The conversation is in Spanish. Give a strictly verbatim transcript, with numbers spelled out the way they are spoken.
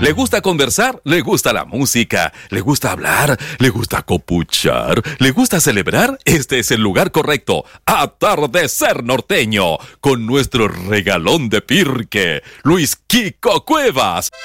¿Le gusta conversar? ¿Le gusta la música? ¿Le gusta hablar? ¿Le gusta copuchar? ¿Le gusta celebrar? Este es el lugar correcto. Atardecer Norteño, con nuestro regalón de Pirque, Luis Kiko Cuevas.